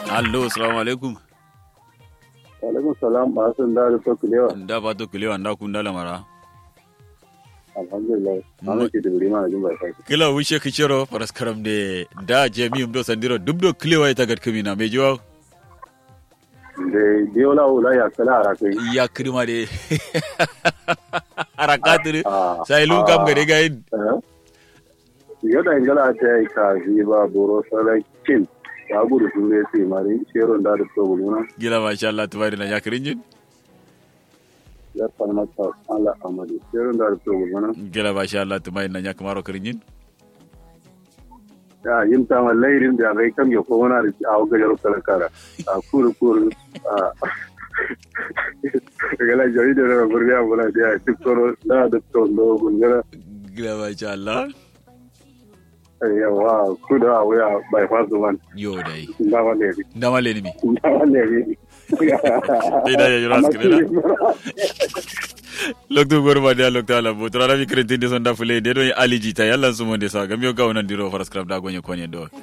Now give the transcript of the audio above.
Allo, assalamu alaikum. Wa alaikum salam ba san da to kulewa. Da ba to kulewa da kun da lamara. Alhamdulillah. Ana ke da birima jin bai sai. Kila wishe kicero paraskaram de da jami'um do sandiro dubdo kulewa ita gad kamina me jiwa. De diola ula ya kala arakai. Ya kirma de. Harakatri. Sai lun kam gade gain. Yada ingala ta ka jiba boro salakin. Ya gudu sun ne sai mari sheron da to guluna. Gila masha Allah tabarina ya kirinjin. Ya farmata Allah amadi sheron da to guluna. Gila masha Allah tabarina ya kamaro kirinjin. Ya yin ta lairin da gai kam ya ko wana da a gajar kalkara. A kuru gala jari da burya bula da tikoro da to do guluna. Gila masha Allah. Yawa kuda waya by fast one. Yo dai. Ndama le ni. Ida ya juras kira. Lokto gorba dia lokto ala botra la mi krentinde sonda fule de do aliji ta yalla sumo de sa gamyo ga onan diro faras krab da gonye konye do.